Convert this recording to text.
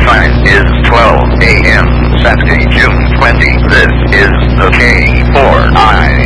time is 12 a.m. Saturday, June 20. This is the K4I